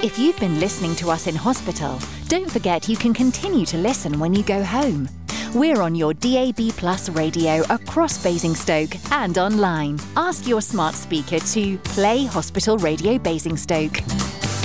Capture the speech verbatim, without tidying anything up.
If you've been listening to us in hospital, don't forget you can continue to listen when you go home. We're on your D A B Plus radio across Basingstoke and online. Ask your smart speaker to play Hospital Radio Basingstoke.